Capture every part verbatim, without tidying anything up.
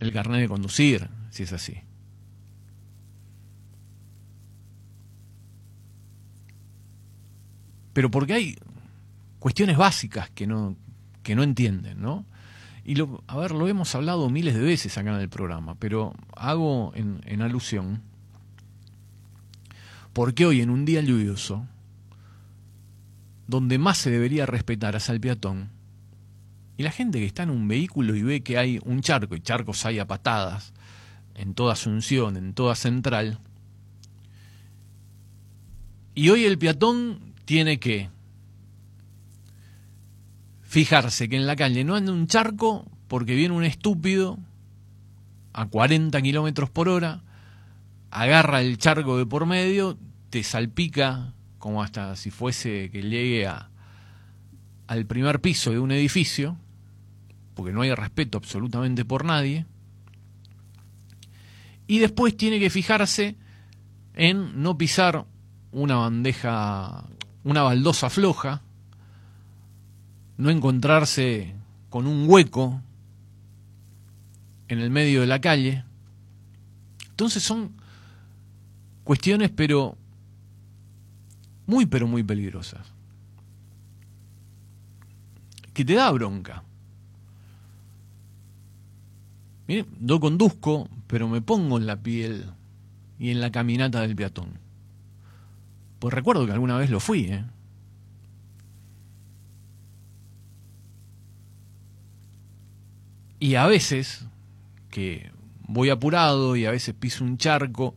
el carnet de conducir, si es así. Pero porque hay cuestiones básicas que no, que no entienden, ¿no? Y lo, a ver, lo hemos hablado miles de veces acá en el programa, pero hago en, en alusión porque hoy en un día lluvioso, donde más se debería respetar es al peatón, y la gente que está en un vehículo y ve que hay un charco, y charcos hay a patadas, en toda Asunción, en toda Central, y hoy el peatón tiene que fijarse que en la calle no anda un charco porque viene un estúpido a cuarenta kilómetros por hora, agarra el charco de por medio, te salpica como hasta si fuese que llegue a, al primer piso de un edificio, porque no hay respeto absolutamente por nadie, y después tiene que fijarse en no pisar una bandeja, una baldosa floja, no encontrarse con un hueco en el medio de la calle. Entonces son cuestiones pero muy pero muy peligrosas, que te da bronca. Miren, yo conduzco, pero me pongo en la piel y en la caminata del peatón. Pues recuerdo que alguna vez lo fui, ¿eh? Y a veces, que voy apurado y a veces piso un charco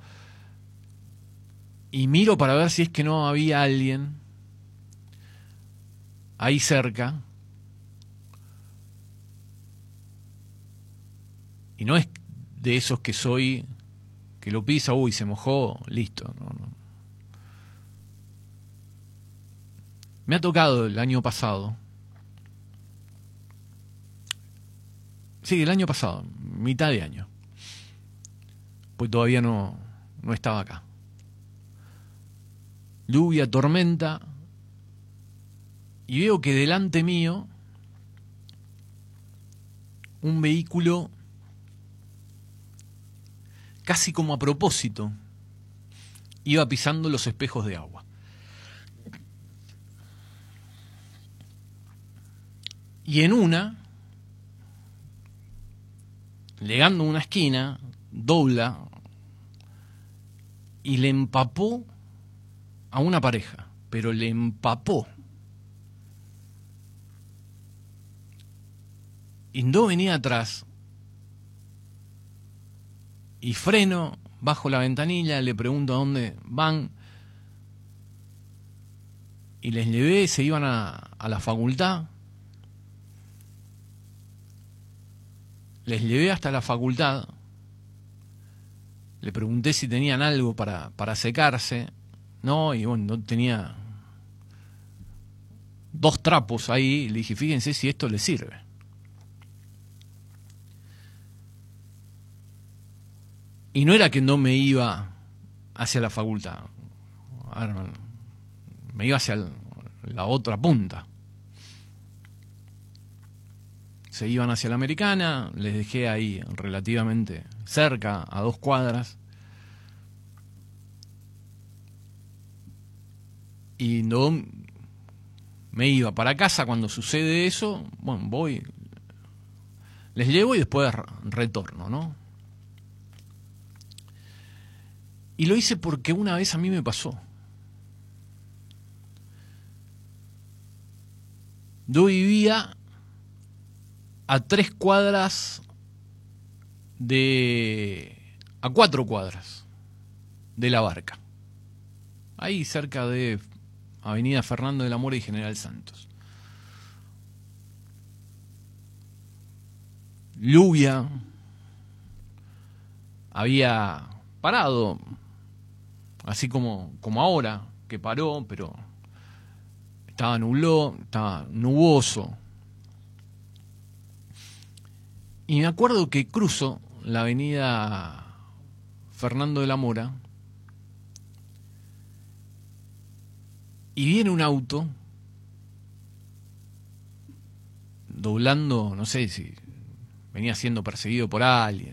y miro para ver si es que no había alguien ahí cerca. Y no es de esos que soy, que lo pisa, uy, se mojó, listo. No, no. Me ha tocado el año pasado. Sí, el año pasado, mitad de año. Pues todavía no, no estaba acá. Lluvia, tormenta. Y veo que delante mío un vehículo casi como a propósito iba pisando los espejos de agua. Y en una, llegando a una esquina, dobla y le empapó a una pareja, pero le empapó. Y yo venía atrás y freno, bajo la ventanilla, le pregunto a dónde van y les llevé, se iban a, a la facultad. Les llevé hasta la facultad, le pregunté si tenían algo para, para secarse, no, y bueno, no tenía dos trapos ahí, le dije, fíjense si esto les sirve. Y no era que no me iba hacia la facultad, a ver, me iba hacia la otra punta. Se iban hacia la Americana, les dejé ahí relativamente cerca, a dos cuadras. Y no me iba para casa cuando sucede eso, bueno, voy, les llevo y después retorno, ¿no? Y lo hice porque una vez a mí me pasó. Yo vivía a tres cuadras de... a cuatro cuadras de La Barca. Ahí cerca de Avenida Fernando de la Mora y General Santos. Lluvia. Había parado, así como, como ahora, que paró, pero estaba nublado, estaba nuboso. Y me acuerdo que cruzo la avenida Fernando de la Mora y viene un auto doblando, no sé si venía siendo perseguido por alguien,